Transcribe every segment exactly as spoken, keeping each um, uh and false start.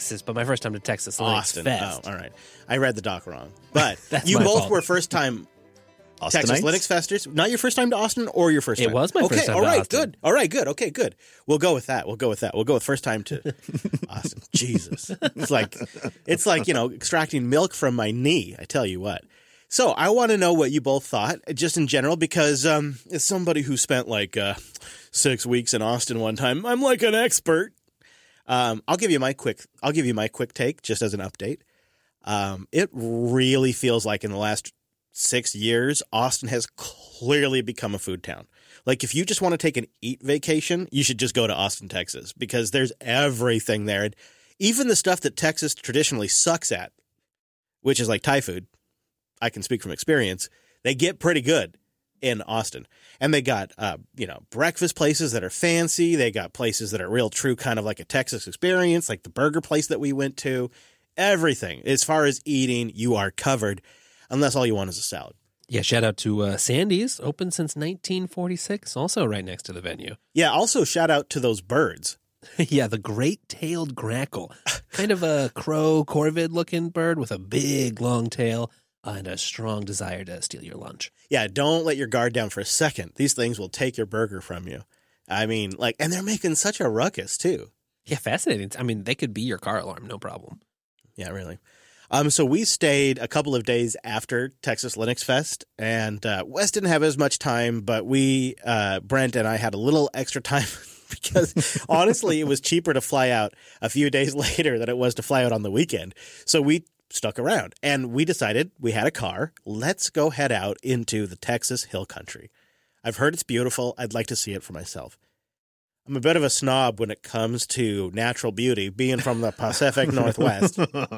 Texas, but my first time to Texas Linux Austin. Fest. Oh, all right. I read the doc wrong. But That's you my both fault. were first-time Texas Austinites? Linux Festers. Not your first time to Austin or your first It time? was my okay, first time all to right, Austin. good. All right, good. Okay, good. We'll go with that. We'll go with that. We'll go with first time to Austin. Jesus. It's like, it's like, you know, extracting milk from my knee, I tell you what. So I want to know what you both thought, just in general, because um, as somebody who spent like uh, six weeks in Austin one time, I'm like an expert. Um, I'll give you my quick. I'll give you my quick take, just as an update. Um, it really feels like in the last six years, Austin has clearly become a food town. Like if you just want to take an eat vacation, you should just go to Austin, Texas, because there's everything there, and even the stuff that Texas traditionally sucks at, which is like Thai food. I can speak from experience. They get pretty good in Austin. And they got, uh, you know, breakfast places that are fancy. They got places that are real true, kind of like a Texas experience, like the burger place that we went to. Everything. As far as eating, you are covered, unless all you want is a salad. Yeah, shout out to uh, Sandy's, open since nineteen forty-six, also right next to the venue. Yeah, also shout out to those birds. Yeah, the great-tailed grackle. Kind of a crow corvid-looking bird with a big, long tail uh, and a strong desire to steal your lunch. Yeah, don't let your guard down for a second. These things will take your burger from you. I mean, like, and they're making such a ruckus, too. Yeah, fascinating. I mean, they could be your car alarm, no problem. Yeah, really. Um, so we stayed a couple of days after Texas Linux Fest, and uh, Wes didn't have as much time, but we, uh, Brent and I had a little extra time because honestly, it was cheaper to fly out a few days later than it was to fly out on the weekend. So we stuck around, and we decided we had a car. Let's go head out into the Texas Hill Country. I've heard it's beautiful. I'd like to see it for myself. I'm a bit of a snob when it comes to natural beauty, being from the Pacific Northwest.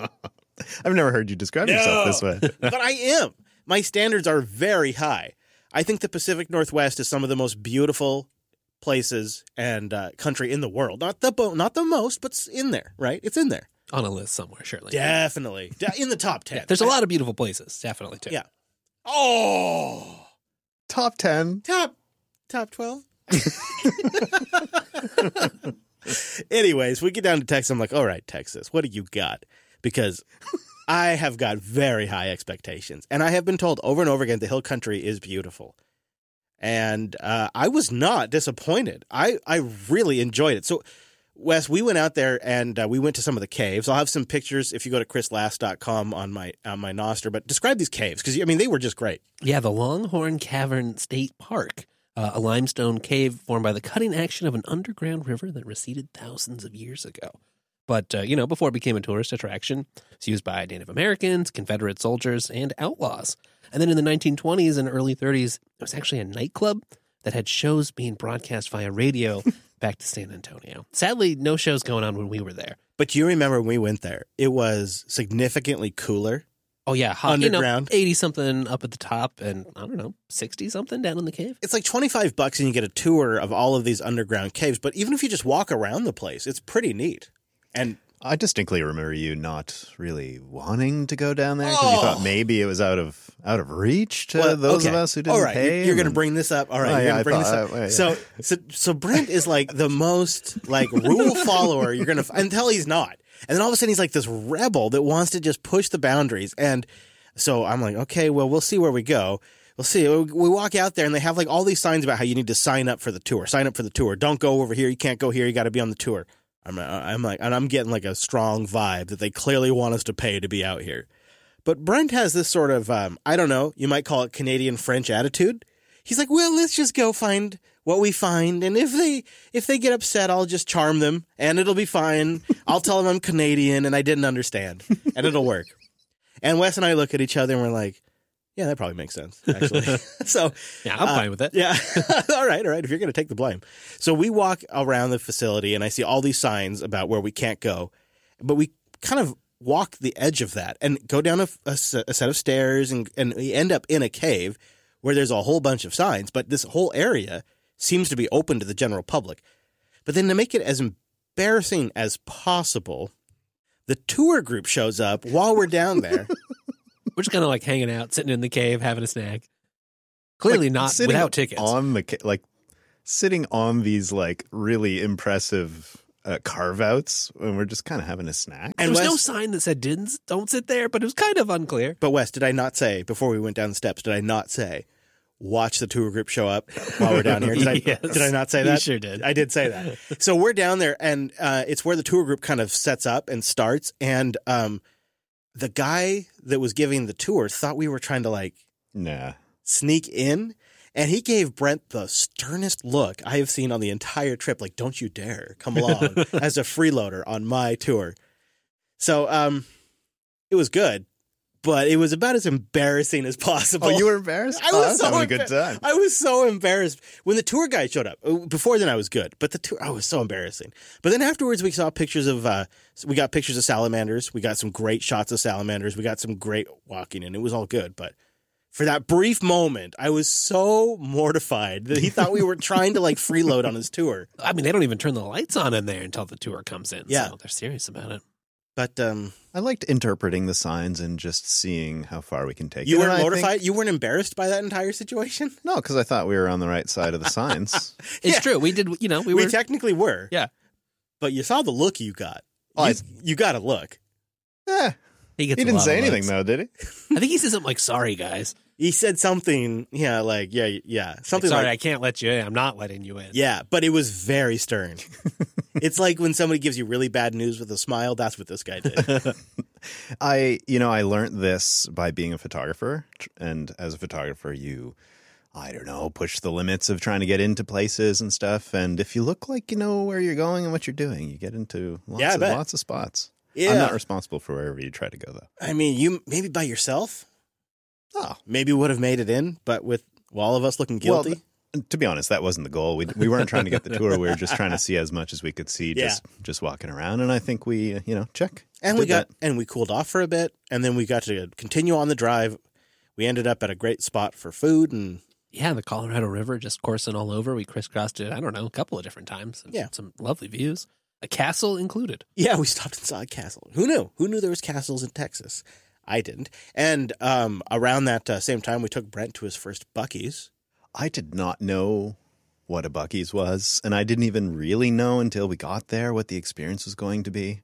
I've never heard you describe No, yourself this way. But I am. My standards are very high. I think the Pacific Northwest is some of the most beautiful places and uh, country in the world. Not the bo- not the most, but it's in there, right? It's in there. On a list somewhere, surely. Definitely. De- in the top ten. Yeah, there's a lot of beautiful places, definitely, too. Yeah. Oh. Top ten. Top top twelve. Anyways, we get down to Texas. I'm like, all right, Texas, what do you got? Because I have got very high expectations. And I have been told over and over again the Hill Country is beautiful. And uh, I was not disappointed. I, I really enjoyed it. So, Wes, we went out there and uh, we went to some of the caves. I'll have some pictures if you go to chris last dot com on my on my Nostr. But describe these caves because, I mean, they were just great. Yeah, the Longhorn Cavern State Park, uh, a limestone cave formed by the cutting action of an underground river that receded thousands of years ago. But, uh, you know, before it became a tourist attraction, it's used by Native Americans, Confederate soldiers, and outlaws. And then in the nineteen twenties and early thirties, it was actually a nightclub that had shows being broadcast via radio back to San Antonio. Sadly, no shows going on when we were there. But you remember when we went there, it was significantly cooler. Oh, yeah. Hot, Underground. You know, eighty-something up at the top and, I don't know, sixty-something down in the cave. It's like twenty-five bucks and you get a tour of all of these underground caves. But even if you just walk around the place, it's pretty neat. And I distinctly remember you not really wanting to go down there because Oh. you thought maybe it was out of out of reach to Well, those okay. of us who didn't All right, pay. you're going to and- bring this up. All right, Oh, you're yeah, going I to bring thought- this up. uh, yeah. So, so, so Brent is like the most like rule follower you're going to until he's not, and then all of a sudden he's like this rebel that wants to just push the boundaries. And so I'm like, okay, well, we'll see where we go. We'll see. We walk out there and they have like all these signs about how you need to sign up for the tour. Sign up for the tour. Don't go over here. You can't go here. You got to be on the tour. I'm, I'm like, and I'm getting like a strong vibe that they clearly want us to pay to be out here. But Brent has this sort of, um, I don't know, you might call it Canadian French attitude. He's like, well, let's just go find what we find. And if they, if they get upset, I'll just charm them and it'll be fine. I'll tell them I'm Canadian and I didn't understand and it'll work. And Wes and I look at each other and we're like, yeah, that probably makes sense, actually. So Yeah, I'm uh, fine with it. Yeah. all right. All right. If you're going to take the blame. So we walk around the facility and I see all these signs about where we can't go, but we kind of walk the edge of that and go down a, a, a set of stairs and, and we end up in a cave where there's a whole bunch of signs, but this whole area seems to be open to the general public. But then to make it as embarrassing as possible, the tour group shows up while we're down there. We're just kind of like hanging out, sitting in the cave, having a snack. Clearly Like, not sitting without tickets. on the ca- like sitting on these like really impressive uh, carve outs when we're just kind of having a snack. There And was Wes, no sign that said didn't don't sit there, but it was kind of unclear. but Wes, did I not say before we went down the steps? Did I not say watch the tour group show up while we're down here? Did I? Yes. Did I not say You that? sure did. I did say that. So we're down there, and uh, it's where the tour group kind of sets up and starts. And um, the guy that was giving the tour thought we were trying to like Nah. sneak in. And he gave Brent the sternest look I have seen on the entire trip. Like, don't you dare come along as a freeloader on my tour. So um, it was good, but it was about as embarrassing as possible. Oh, you were embarrassed? I Oh, was I was so having a good embar- time. I was so embarrassed when the tour guide showed up. Before then, I was good, but the tour, I was so embarrassing. But then afterwards, we saw pictures of, uh, we got pictures of salamanders. We got some great shots of salamanders. We got some great walking, and it was all good. But for that brief moment, I was so mortified that he thought we were trying to like freeload on his tour. I mean, they don't even turn the lights on in there until the tour comes in. Yeah. So they're serious about it. But um, I liked interpreting the signs and just seeing how far we can take you it. weren't And I mortified? think- You weren't embarrassed by that entire situation? No, because I thought we were on the right side of the signs. It's Yeah. true. We did, you know, we We, were. technically were. Yeah. But you saw the look you got. Oh, You, I- you got a look. Yeah. he He gets a didn't lot say of anything, looks. though, did he? I think he said something like, sorry, guys. He said something, yeah, like, yeah, yeah, Like, something sorry, like, I can't let you in. I'm not letting you in. yeah, but it was very stern. It's like when somebody gives you really bad news with a smile. That's what this guy did. I, you know, I learned this by being a photographer. And as a photographer, you, I don't know, push the limits of trying to get into places and stuff. And if you look like you know where you're going and what you're doing, you get into lots, Yeah, I of, bet. lots of spots. Yeah. I'm not responsible for wherever you try to go, though. I mean, you maybe by yourself, Oh, maybe would have made it in, but with all of us looking well, guilty. th- to be honest, that wasn't the goal. We we weren't trying to get the tour. We were just trying to see as much as we could see, just just walking around. And I think we, uh, you know, check. and we Did got that. and we cooled off for a bit, and then we got to continue on the drive. We ended up at a great spot for food, and Yeah, the Colorado River just coursing all over. We crisscrossed it, I don't know, a couple of different times. And Yeah. Some lovely views. A castle included. yeah, we stopped and saw a castle. Who knew? Who knew there was castles in Texas? I didn't. And um, around that uh, same time, we took Brent to his first Buc-ee's. I did not know what a Buc-ee's was, and I didn't even really know until we got there what the experience was going to be.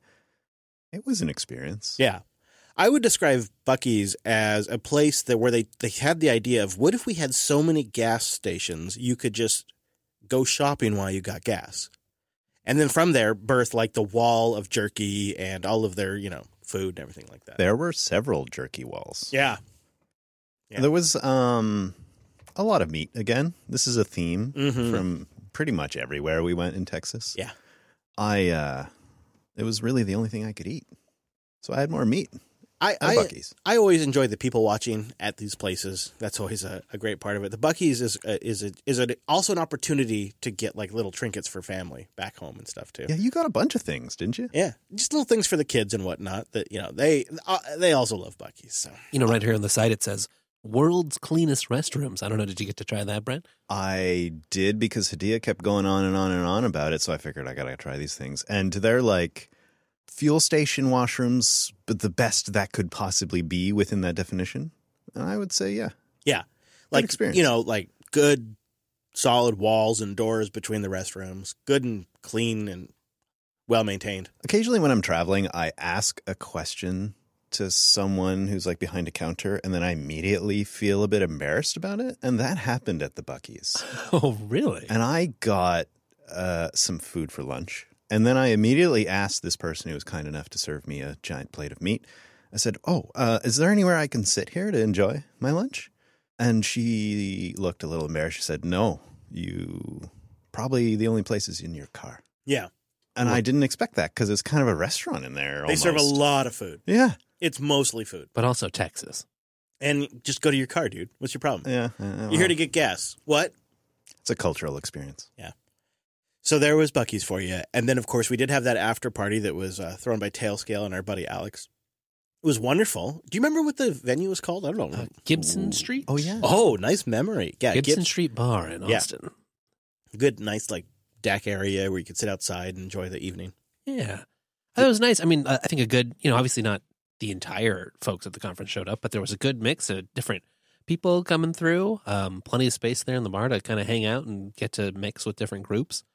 It was an experience. Yeah. I would describe Buc-ee's as a place that where they, they had the idea of what if we had so many gas stations you could just go shopping while you got gas. And then from there birthed like the wall of jerky and all of their, you know, food and everything like that. There were several jerky walls. Yeah. Yeah. There was um, a lot of meat again. This is a theme Mhm. from pretty much everywhere we went in Texas. Yeah. I uh, it was really the only thing I could eat. So I had more meat I, at I, Buc-ee's. I always enjoy the people watching at these places. That's always a, a great part of it. The Buc-ee's is a, is a, is a, also an opportunity to get like little trinkets for family back home and stuff too. Yeah, you got a bunch of things, didn't you? Yeah, just little things for the kids and whatnot. That you know they uh, they also love Buc-ee's. So You know, right here on the site it says, world's cleanest restrooms. I don't know, did you get to try that, Brent? I did because Hadia kept going on and on and on about it, so I figured I gotta try these things. And they're like fuel station washrooms, but the best that could possibly be within that definition. And I would say, yeah. yeah, like experience. you know, like good solid walls and doors between the restrooms, good and clean and well maintained. Occasionally when I'm traveling, I ask a question to someone who's like behind a counter, and then I immediately feel a bit embarrassed about it. And that happened at the Buc-ee's. Oh, really? And I got uh, some food for lunch. And then I immediately asked this person who was kind enough to serve me a giant plate of meat. I said, oh, uh, is there anywhere I can sit here to enjoy my lunch? And she looked a little embarrassed. She said, no, you probably the only place is in your car. Yeah, And I didn't expect that because it's kind of a restaurant in there. they serve a almost. lot of food. Yeah. It's mostly food. But also Texas. And just go to your car, dude. What's your problem? Yeah. uh, You're here to get gas. What? It's a cultural experience. So there was Buc-ee's for you. And then, of course, we did have that after party that was uh, thrown by Tailscale and our buddy Alex. It was wonderful. Do you remember what the venue was called? I don't know. Uh, Gibson Street? Oh, yeah. Oh, nice memory. Yeah, Gibson Gibson. Street Bar in Yeah. Austin. Good, nice, like, deck area where you could sit outside and enjoy the evening. Yeah. That was nice. I mean, I think a good, you know, obviously not the entire folks at the conference showed up, but there was a good mix of different people coming through. Um, plenty of space there in the bar to kind of hang out and get to mix with different groups.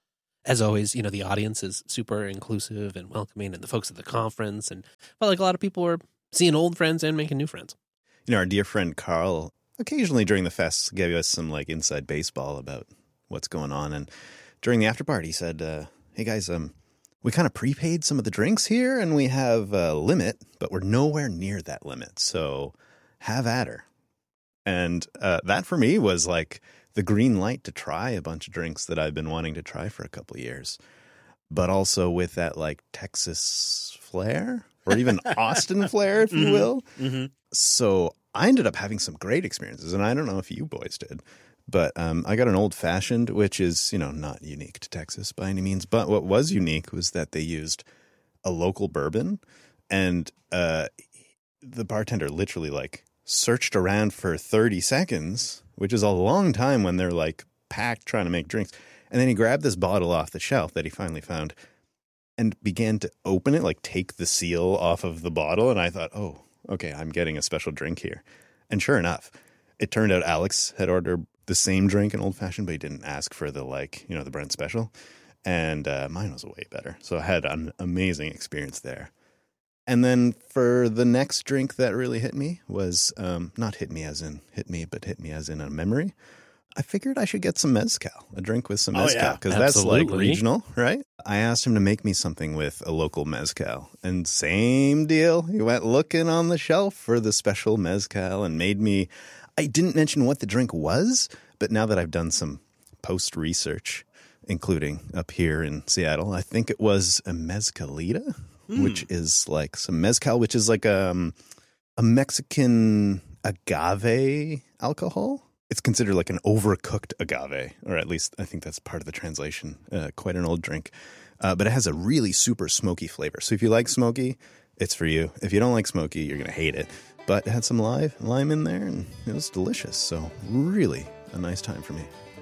as always, you know, the audience is super inclusive and welcoming, and the folks at the conference, and felt like a lot of people were seeing old friends and making new friends. You know, our dear friend Carl, occasionally during the fest, gave us some like inside baseball about what's going on. And during the after party, he said, uh, hey guys, um, we kind of prepaid some of the drinks here, and we have a limit, but we're nowhere near that limit. So have at her. And uh, that for me was like the green light to try a bunch of drinks that I've been wanting to try for a couple of years. But also with that like Texas flair, or even Austin flair, if you will. Mm-hmm. So I ended up having some great experiences, and I don't know if you boys did, but um, I got an old fashioned, which is, you know, not unique to Texas by any means. But what was unique was that they used a local bourbon, and uh, the bartender literally like searched around for thirty seconds, which is a long time when they're like packed trying to make drinks. And then he grabbed this bottle off the shelf that he finally found and began to open it, like take the seal off of the bottle. And I thought, oh, okay, I'm getting a special drink here. And sure enough, it turned out Alex had ordered the same drink, an old fashioned, but he didn't ask for the, like, you know, the Brent special. And uh, mine was way better. So I had an amazing experience there. And then for the next drink that really hit me was, um, not hit me as in hit me, but hit me as in a memory. I figured I should get some mezcal, a drink with some Oh, mezcal, yeah. because that's like Absolutely. regional, right? I asked him to make me something with a local mezcal, and same deal. He went looking on the shelf for the special mezcal and made me. I didn't mention what the drink was, but now that I've done some post research, including up here in Seattle, I think it was a mezcalita, Mm. which is like some mezcal, which is like um, a Mexican agave alcohol. It's considered like an overcooked agave, or at least I think that's part of the translation. Uh, quite an old drink. Uh, but it has a really super smoky flavor. So if you like smoky, it's for you. If you don't like smoky, you're going to hate it. But it had some lime, lime in there, and it was delicious. So really a nice time for me.